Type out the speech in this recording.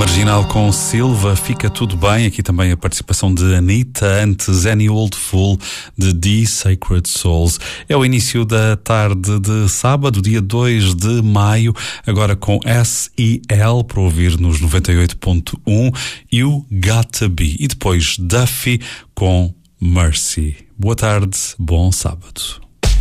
Marginal com Silva, Fica Tudo Bem. Aqui também a participação de Anitta, antes Any Old Fool de The Sacred Souls. É o início da tarde de sábado, dia 2 de maio, agora com S.E.L. para ouvir nos 98.1, You Gotta Be. E depois Duffy com Mercy. Boa tarde, bom sábado.